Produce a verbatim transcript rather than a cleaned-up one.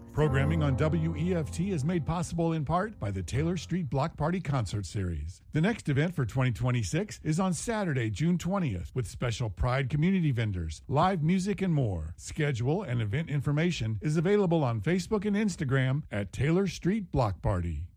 Programming on W E F T is made possible in part by the Taylor Street Block Party Concert Series. The next event for twenty twenty-six is on Saturday, June twentieth, with special Pride community vendors, live music, and more. Schedule and event information is available on Facebook and Instagram at Taylor Street Block Party.